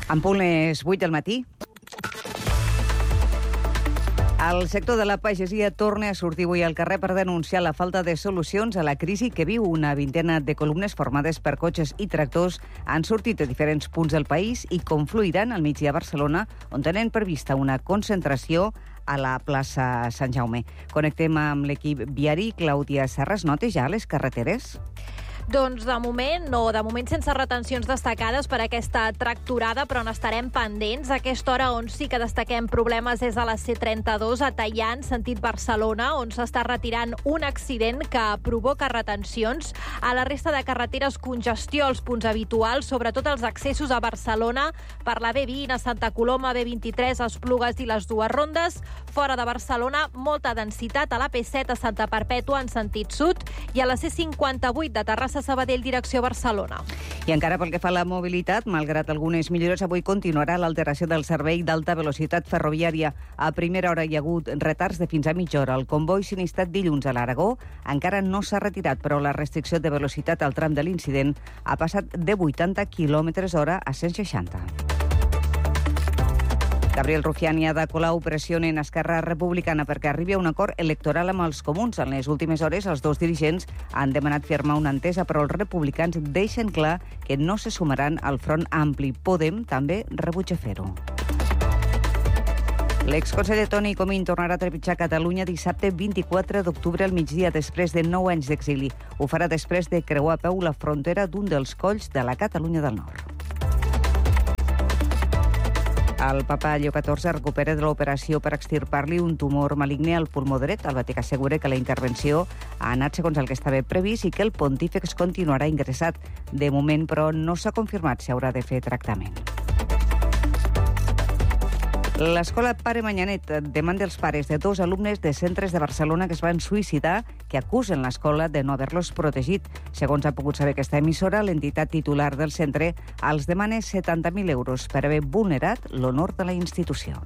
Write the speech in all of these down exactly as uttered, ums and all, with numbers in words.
En punt les vuit del matí. El sector de la pagesia torna a sortir avui al carrer per denunciar la falta de solucions a la crisi que viu. Una vintena de columnes formades per cotxes i tractors han sortit de diferents punts del país i confluiran al migdia a Barcelona, on tenen prevista una concentració a la plaça Sant Jaume. Connectem amb l'equip viari. Clàudia Serres, notes ja les carreteres? Doncs de moment no, de moment sense retencions destacades per aquesta tracturada, però n'estarem pendents. A aquesta hora on sí que destaquem problemes és a la C trenta-dos, a Taián, sentit Barcelona, on s'està retirant un accident que provoca retencions. A la resta de carreteres, congestió als punts habituals, sobretot els accessos a Barcelona per la B vint, a Santa Coloma, B vint-i-tres, a Esplugues i les dues rondes. Fora de Barcelona, molta densitat a la P set, a Santa Perpètua, en sentit sud, i a la C cinquanta-vuit de Terrassa Sabadell, direcció Barcelona. I encara pel que fa a la mobilitat, malgrat algunes millores, avui continuarà l'alteració del servei d'alta velocitat ferroviària. A primera hora hi ha hagut retards de fins a mitja hora. El comboi sinistrat dilluns a l'Aragó encara no s'ha retirat, però la restricció de velocitat al tram de l'incident ha passat de vuitanta quilòmetres hora a cent seixanta. Gabriel Rufián i Ada Colau pressionen Esquerra Republicana perquè arribi a un acord electoral amb els comuns. En les últimes hores, els dos dirigents han demanat firmar una entesa, però els republicans deixen clar que no se sumaran al Front Ampli. Podem també rebutja fer-ho. L'exconseller Toni Comín tornarà a trepitjar Catalunya dissabte vint-i-quatre d'octubre al migdia, després de nou anys d'exili. Ho farà després de creuar a peu la frontera d'un dels colls de la Catalunya del Nord. El papa Lleó catorze recupera de l'operació per extirpar-li un tumor maligne al pulmó dret. El Vaticà assegura que la intervenció ha anat segons el que estava previst i que el pontífex continuarà ingressat. De moment, però, no s'ha confirmat si haurà de fer tractament. L'escola Pare Manyanet demanda els pares de dos alumnes de centres de Barcelona que es van suïcidar que acusen l'escola de no haver-los protegit. Segons ha pogut saber aquesta emissora, l'entitat titular del centre els demana setanta mil euros per haver vulnerat l'honor de la institució.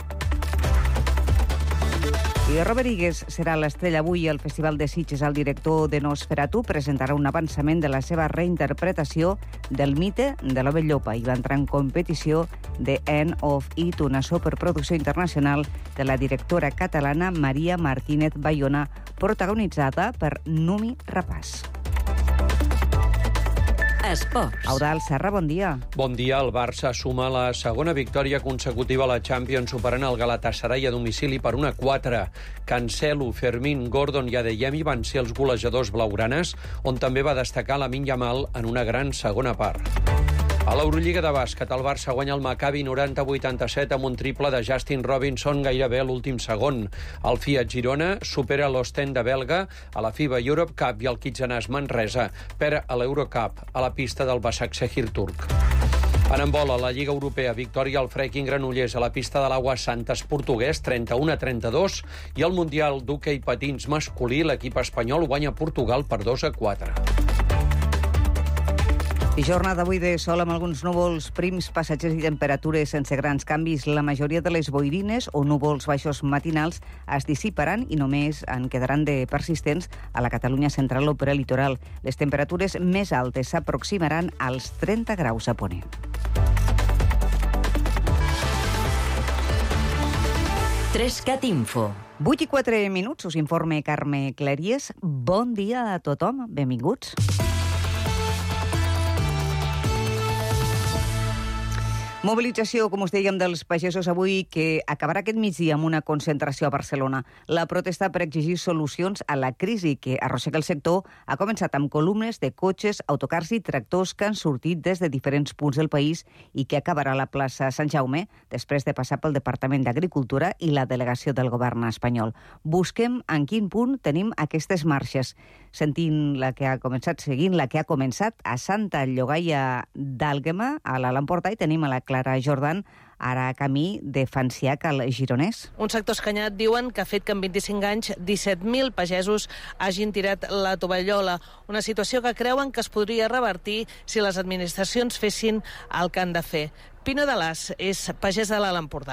I Robert Higues serà l'estrella avui al Festival de Sitges. El director de Nosferatu presentarà un avançament de la seva reinterpretació del mite de l'Ove Llopa i va entrar en competició The End of It, una superproducció internacional de la directora catalana Maria Martínez Bayona, protagonitzada per Numi Rapàs. Esports. Eudald Serra, bon dia. Bon dia. El Barça suma la segona victòria consecutiva a la Champions, superant el Galatasaray a domicili per una quatre. Cancelo, Fermín, Gordon i Adeyemi van ser els golejadors blaugranes, on també va destacar Lamine Yamal en una gran segona part. A l'Eurolliga de bàsquet, el Barça guanya el Maccabi noranta a vuitanta-set amb un triple de Justin Robinson gairebé a l'últim segon. El Fiat Girona supera l'Ostende belga a la FIBA Europe Cup i el Kitzenàs Manresa per a l'Eurocup a la pista del Başakşehir turc. En handbol, a la Lliga Europea, victòria al Freaking Granollers a la pista de l'Aigua Santes portuguès, trenta-u a trenta-dos, i al Mundial d'hoquei patins masculí, l'equip espanyol guanya Portugal per dos a quatre. I jornada avui de sol amb alguns núvols prims, passatgers i temperatures sense grans canvis. La majoria de les boirines o núvols baixos matinals es dissiparan i només en quedaran de persistents a la Catalunya central o prelitoral. Les temperatures més altes s'aproximaran als trenta graus a Ponent. Trescat Info. vuit i quatre minuts, us informe Carme Cleries. Bon dia a tothom, benvinguts. Mobilització, com us dèiem, dels pagesos avui, que acabarà aquest migdia amb una concentració a Barcelona. La protesta per exigir solucions a la crisi que arrossega el sector ha començat amb columnes de cotxes, autocars i tractors que han sortit des de diferents punts del país i que acabarà a la plaça Sant Jaume després de passar pel Departament d'Agricultura i la delegació del govern espanyol. Busquem en quin punt tenim aquestes marxes. Sentint la que ha començat, seguint la que ha començat a Santa Llogaia d'Àlguema, a l'Alt Empordà, i tenim a la Clara Jordan, ara camí de Fanciac al Gironès. Un sector escanyat diuen que ha fet que en vint-i-cinc anys disset mil pagesos hagin tirat la tovallola. Una situació que creuen que es podria revertir si les administracions fessin el que han de fer. Pino Dalàs és pagès de l'Alt Empordà.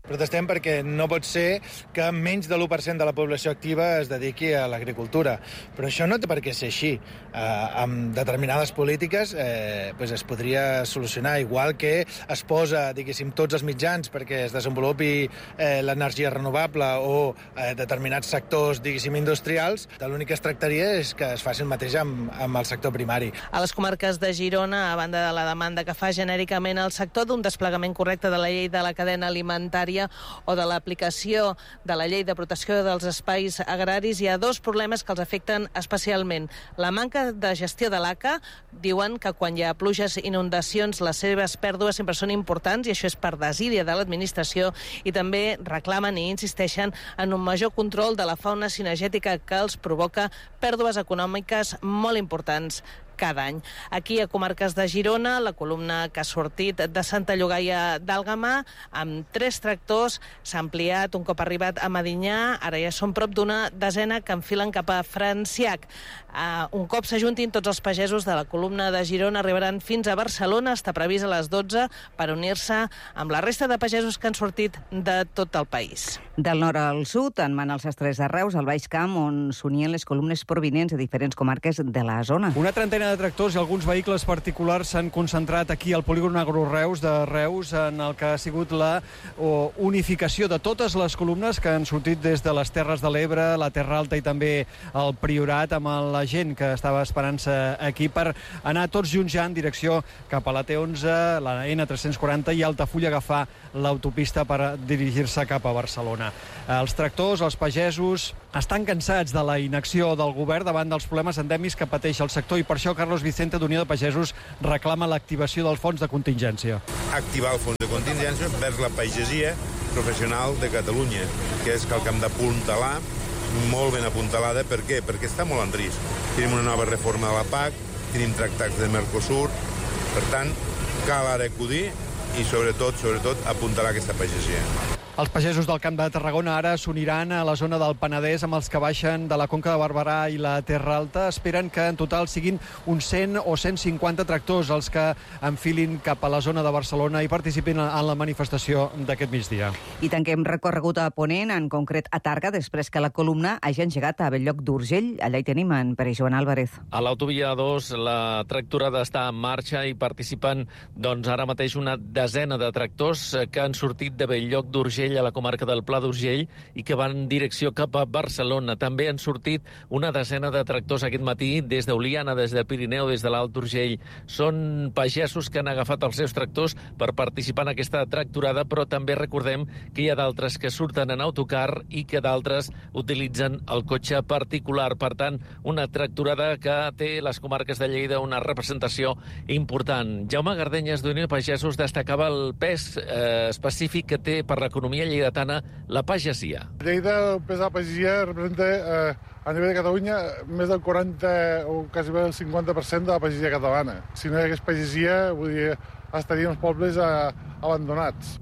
Protestem perquè no pot ser que menys de l'u per cent de la població activa es dediqui a l'agricultura. Però això no té per què ser així. Eh, amb determinades polítiques eh, pues es podria solucionar, igual que es posa, diguéssim, tots els mitjans perquè es desenvolupi eh, l'energia renovable o eh, determinats sectors, diguéssim, industrials. L'únic que es tractaria és que es faci el mateix amb, amb el sector primari. A les comarques de Girona, a banda de la demanda que fa genèricament el sector d'un desplegament correcte de la llei de la cadena alimentària o de l'aplicació de la llei de protecció dels espais agraris, hi ha dos problemes que els afecten especialment. La manca de gestió de l'A C A, diuen que quan hi ha pluges i inundacions les seves pèrdues sempre són importants i això és per desídia de l'administració, i també reclamen i insisteixen en un major control de la fauna cinegètica que els provoca pèrdues econòmiques molt importants cada any. Aquí, a comarques de Girona, la columna que ha sortit de Santa Llogaia d'Àlguema, amb tres tractors, s'ha ampliat un cop arribat a Medinyà. Ara ja són prop d'una desena que enfilen cap a Franciac. Uh, un cop s'ajuntin tots els pagesos de la columna de Girona, arribaran fins a Barcelona. Està previst a les dotze per unir-se amb la resta de pagesos que han sortit de tot el país. Del nord al sud, en man els estrès de Reus, al Baix Camp, on s'unien les columnes provinents de diferents comarques de la zona. Una trentena de tractors i alguns vehicles particulars s'han concentrat aquí al polígon Agroreus de Reus, en el que ha sigut la o, unificació de totes les columnes que han sortit des de les Terres de l'Ebre, la Terra Alta i també el Priorat, amb la gent que estava esperant-se aquí per anar tots junts ja en direcció cap a la T onze, la N tres-cents quaranta i Altafulla, agafar l'autopista per dirigir-se cap a Barcelona. Els tractors, els pagesos, estan cansats de la inacció del govern davant dels problemes endèmics que pateix el sector, i per això Carlos Vicente, d'Unió de Pagesos, reclama l'activació del fons de contingència. Activar el fons de contingència vers la pagesia professional de Catalunya, que és que el que hem d'apuntalar, molt ben apuntalada. Per què? Perquè està molt en risc. Tenim una nova reforma de la P A C, tenim tractats de Mercosur, per tant, cal ara acudir i sobretot, sobretot, apuntalar aquesta pagesia. Els pagesos del Camp de Tarragona ara s'uniran a la zona del Penedès amb els que baixen de la Conca de Barberà i la Terra Alta. Esperen que en total siguin uns cent o cent cinquanta tractors els que enfilin cap a la zona de Barcelona i participin en la manifestació d'aquest migdia. I tanquem recorregut a Ponent, en concret a Targa, després que la columna hagi engegat a Belllloc d'Urgell. Allà hi tenim en Pere Joan Álvarez. A l'autovia dos, la tracturada està en marxa i participen doncs, ara mateix una desena de tractors que han sortit de Belllloc d'Urgell a la comarca del Pla d'Urgell i que van en direcció cap a Barcelona. També han sortit una desena de tractors aquest matí des d'Oliana, des del Pirineu, des de l'Alt Urgell. Són pagesos que han agafat els seus tractors per participar en aquesta tracturada, però també recordem que hi ha d'altres que surten en autocar i que d'altres utilitzen el cotxe particular. Per tant, una tracturada que té les comarques de Lleida una representació important. Jaume Gardenyes, d'Unió de Pagesos, destacava el pes eh, específic que té per l'economia lleidatana la pagesia. Lleida, el pes de la pagesia, representa eh, a nivell de Catalunya més del quaranta o quasi el cinquanta per cent de la pagesia catalana. Si no hi hagués pagesia, vull dir, estarien els pobles eh, abandonats.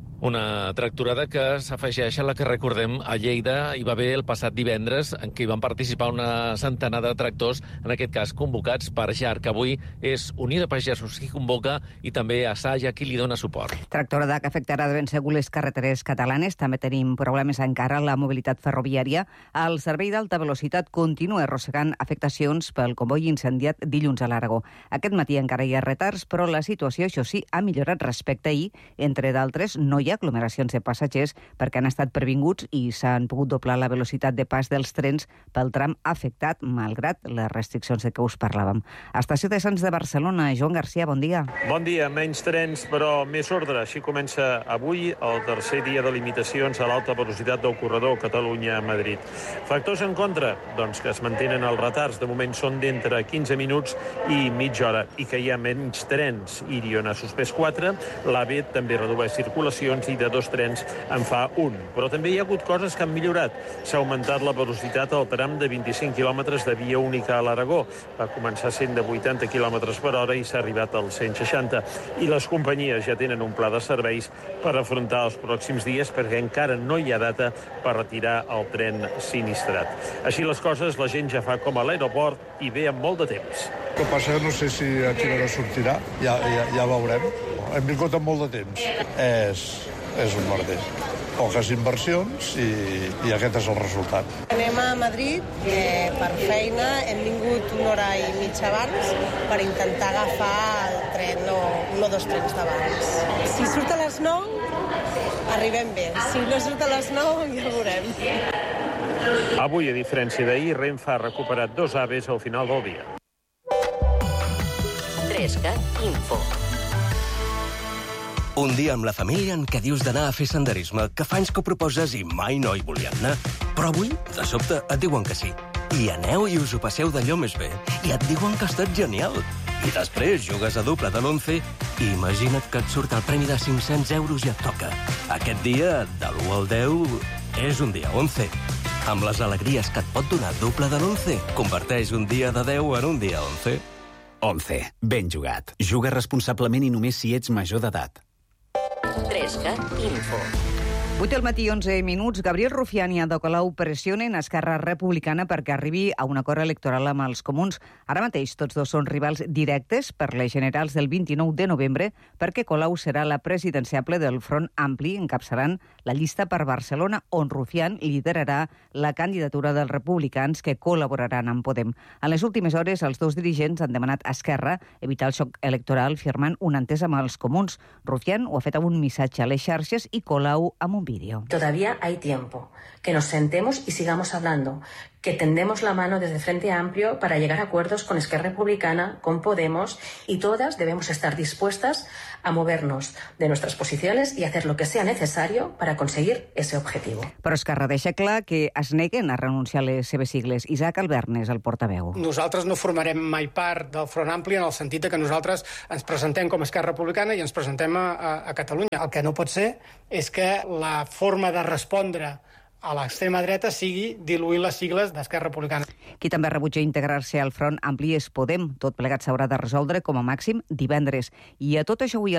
Una tracturada que s'afegeix a la que recordem a Lleida hi va haver el passat divendres, en què hi van participar una centena de tractors, en aquest cas convocats per J A R, que avui és Unió de Pagesos qui convoca i també a Saja qui li dona suport. Tractorada que afectarà de ben segur les carreteres catalanes. També tenim problemes encara en la mobilitat ferroviària. El servei d'alta velocitat continua arrossegant afectacions pel comboi incendiat dilluns a l'Aragó. Aquest matí encara hi ha retards, però la situació, això sí, ha millorat respecte a ahir. Entre d'altres, no hi ha aglomeracions de passatgers perquè han estat previnguts i s'han pogut doblar la velocitat de pas dels trens pel tram afectat, malgrat les restriccions de què us parlàvem. Estació de Sants de Barcelona, Joan Garcia, bon dia. Bon dia, menys trens, però més ordre. Així comença avui el tercer dia de limitacions a l'alta velocitat del corredor Catalunya-Madrid. Factors en contra? Doncs que es mantenen els retards. De moment són d'entre quinze minuts i mitja hora i que hi ha menys trens. Irion ha suspès quatre, l'AVE també redueix circulacions i de dos trens en fa un. Però també hi ha hagut coses que han millorat. S'ha augmentat la velocitat al tram de vint-i-cinc quilòmetres de via única a l'Aragó. Va començar sent de vuitanta quilòmetres per hora i s'ha arribat als cent seixanta. I les companyies ja tenen un pla de serveis per afrontar els pròxims dies perquè encara no hi ha data per retirar el tren sinistrat. Així les coses, la gent ja fa com a l'aeroport i ve amb molt de temps. El que passa no sé si a quina hora sortirà, ja, ja, ja veurem. Hem vingut amb molt de temps. És, és un merder. poques inversions i, i aquest és el resultat. Anem a Madrid eh, per feina, hem vingut una hora i mitja abans per intentar agafar el tren o un o dos trens d'abans. Si surt a les nou, arribem bé. Si no surt a les nou, ja veurem. Avui, a diferència d'ahir, Renfe ha recuperat dos aves al final del dia. trescat Info. Un dia amb la família en què dius d'anar a fer senderisme, que fa anys que ho proposes i mai no hi volien anar. Però avui, de sobte, et diuen que sí. I aneu i us ho passeu d'allò més bé. I et diuen que ha estat genial. I després jugues a doble de l'onze i imagina't que et surt el premi de cinc-cents euros i et toca. Aquest dia, de l'u al deu, és un dia onze. Amb les alegries que et pot donar doble de l'onze, converteix un dia de deu en un dia onze. onze. Ben jugat. Juga responsablement i només si ets major d'edat. trescat Info. vuit del matí, onze minuts. Gabriel Rufián i Ada Colau pressionen Esquerra Republicana perquè arribi a un acord electoral amb els comuns. Ara mateix tots dos són rivals directes per les generals del vint-i-nou de novembre, perquè Colau serà la presidenciable del Front Ampli, encapçalant la llista per Barcelona, on Rufián liderarà la candidatura dels republicans que col·laboraran amb Podem. En les últimes hores, els dos dirigents han demanat a Esquerra evitar el xoc electoral firmant una entesa amb els comuns. Rufián ho ha fet amb un missatge a les xarxes i Colau amb un vídeo. Todavía hay tiempo. Que nos sentemos y sigamos hablando. Que tendemos la mano desde Frente Amplio para llegar a acuerdos con Esquerra Republicana, con Podemos, y todas debemos estar dispuestas a movernos de nuestras posiciones y hacer lo que sea necesario para conseguir ese objetivo. Però Esquerra deixa clar que es neguen a renunciar a les seves sigles. Isaac Albernes, el portaveu. Nosaltres no formarem mai part del Front Ampli en el sentit que nosaltres ens presentem com a Esquerra Republicana i ens presentem a, a, a Catalunya. El que no pot ser és que la forma de respondre a l'extrema dreta sigui diluir les sigles d'Esquerra Republicana. Qui també rebutja integrar-se al Front Ampli és Podem. Tot plegat s'haurà de resoldre com a màxim divendres. I a tot això avui